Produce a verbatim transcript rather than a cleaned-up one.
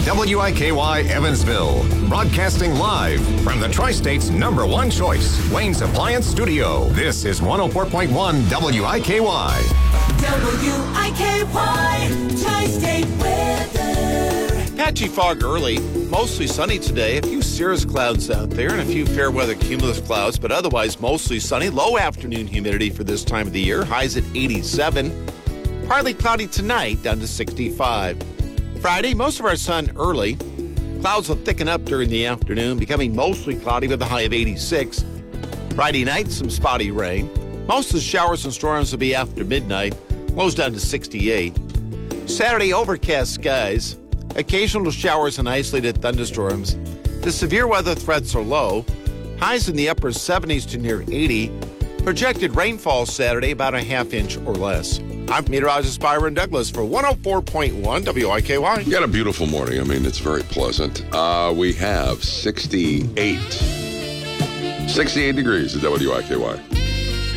W I K Y Evansville, broadcasting live from the Tri-State's number one choice, Wayne's Appliance Studio. This is one oh four point one W I K Y. W I K Y, Tri-State weather. Patchy fog early, mostly sunny today. A few cirrus clouds out there and a few fair weather cumulus clouds, but otherwise mostly sunny. Low afternoon humidity for this time of the year. Highs at eighty-seven. Partly cloudy tonight, down to sixty-five. Friday, most of our sun early. Clouds will thicken up during the afternoon, becoming mostly cloudy with a high of eighty-six. Friday night, some spotty rain. Most of the showers and storms will be after midnight. Lows down to sixty-eight. Saturday, overcast skies. Occasional showers and isolated thunderstorms. The severe weather threats are low. Highs in the upper seventies to near eighty. Projected rainfall Saturday, about a half inch or less. I'm meteorologist Byron Douglas for one oh four point one W I K Y. You got a beautiful morning. I mean, it's very pleasant. Uh, we have sixty-eight. sixty-eight degrees at W I K Y.